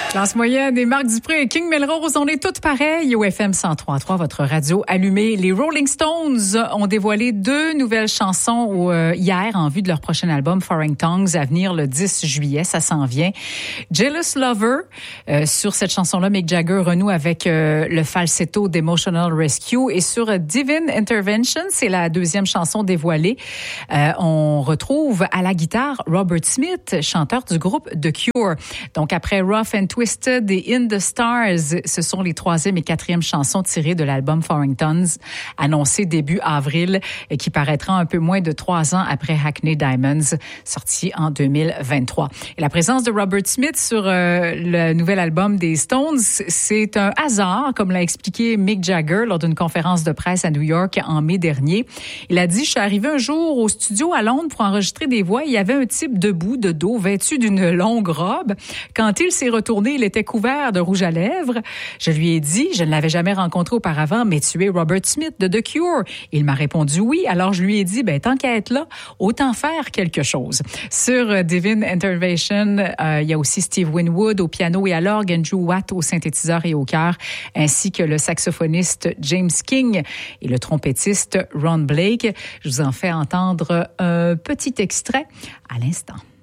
Classe moyenne des Marc Dupré et King Melrose, on est toutes pareilles au FM 103.3, votre radio allumée. Les Rolling Stones ont dévoilé 2 nouvelles chansons hier en vue de leur prochain album Foreign Tongues à venir le 10 juillet, ça s'en vient. Jealous Lover, sur cette chanson-là, Mick Jagger renoue avec le falsetto d'Emotional Rescue, et sur Divine Intervention, c'est la 2e chanson dévoilée. On retrouve à la guitare Robert Smith, chanteur du groupe The Cure. Donc après Rough and Twisted et In the Stars, ce sont les 3e et 4e chansons tirées de l'album Foreign Tongues, annoncé début avril et qui paraîtra un peu moins de 3 ans après Hackney Diamonds, sorti en 2023. Et la présence de Robert Smith sur le nouvel album des Stones, c'est un hasard, comme l'a expliqué Mick Jagger lors d'une conférence de presse à New York en mai dernier. Il a dit: je suis arrivé un jour au studio à Londres pour enregistrer des voix. Il y avait un type debout de dos, vêtu d'une longue robe. Quand il s'est retourné, il était couvert de rouge à lèvres. Je lui ai dit, je ne l'avais jamais rencontré auparavant, mais tu es Robert Smith de The Cure. Il m'a répondu oui. Alors je lui ai dit, tant qu'à être là, autant faire quelque chose. Sur Divine Intervention, il y a aussi Steve Winwood au piano et à l'orgue, Andrew Watt au synthétiseur et au chœur, ainsi que le saxophoniste James King et le trompettiste Ron Blake. Je vous en fais entendre un petit extrait à l'instant.